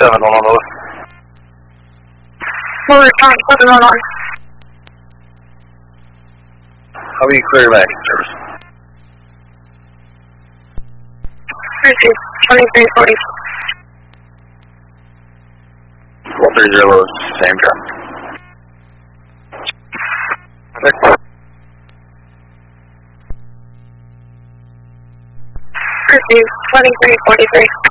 7 on those. We're trying to put them on. How many clear back service? Received 2340. 430 lows, same traffic. Received 2343.